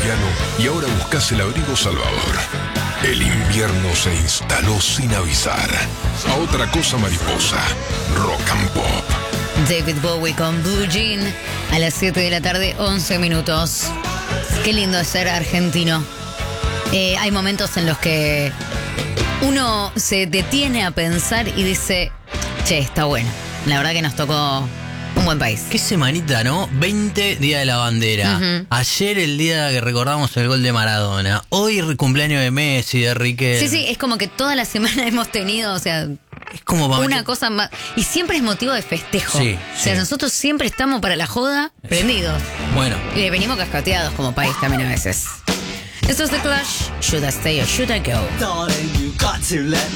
italiano y ahora buscas el abrigo Salvador. El invierno se instaló sin avisar. A otra cosa mariposa. Rock and Pop. David Bowie con Blue Jean a las 7 de la tarde, 11 minutos. Qué lindo es ser argentino. Hay momentos en los que uno se detiene a pensar y dice, che, está bueno. La verdad que nos tocó un buen país. Qué semanita, ¿no? 20, Día de la Bandera. Uh-huh. Ayer el día que recordamos el gol de Maradona. Hoy cumpleaños de Messi, de Riquelme. Sí, es como que toda la semana hemos tenido, o sea, es como una cosa más. Y siempre es motivo de festejo. Sí, o sea, sí. nosotros siempre estamos para la joda prendidos. Bueno. Y venimos cascateados como país también a veces. Esto es The Clash. Should I stay or should I go?